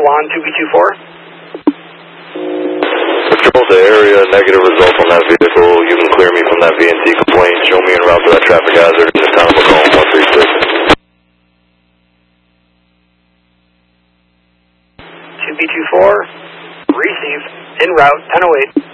Swan 2B24. Patrol the area, negative results on that vehicle. You can clear me from that VNC complaint. Show me en route to that traffic hazard in the town of Macomb 136. 2B24, receive, en route, 1008.